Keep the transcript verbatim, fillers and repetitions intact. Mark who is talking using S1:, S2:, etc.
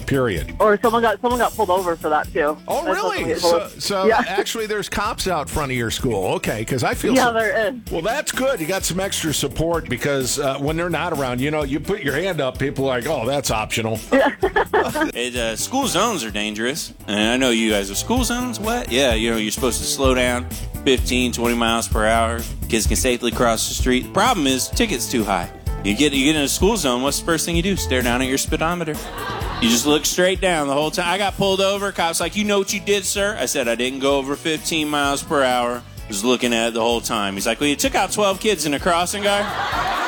S1: period.
S2: Or someone got someone got pulled over for that too.
S1: Oh, really? So, so
S2: yeah.
S1: actually, there's cops out front of your school. Okay, because I feel
S2: yeah,
S1: so,
S2: there is.
S1: Well, that's good. You got some extra support because uh, when they're not around, you know, you put your hand up, people are like, oh, that's optional.
S3: it, uh, school zones are dangerous, and I know you guys are school zones. What? Yeah, you know, you're supposed to slow down fifteen, twenty miles per hour. Kids can safely cross the street. The problem is ticket's too high. You get you get in a school zone, what's the first thing you do? Stare down at your speedometer. You just look straight down the whole time. I got pulled over. Cop's like, you know what you did, sir? I said, I didn't go over fifteen miles per hour. Was looking at it the whole time. He's like, well, you took out twelve kids in a crossing guard?